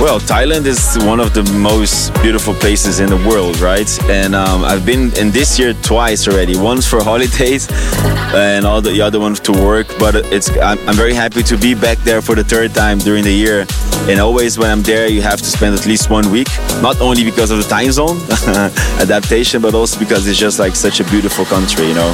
Well, Thailand is one of the most beautiful places in the world, right? And I've been in this year twice already. Once for holidays, and all the other one to work. But I'm very happy to be back there for the third time during the year. And always when I'm there, you have to spend at least 1 week. Not only because of the time zone adaptation, but also because it's just like such a beautiful country, you know.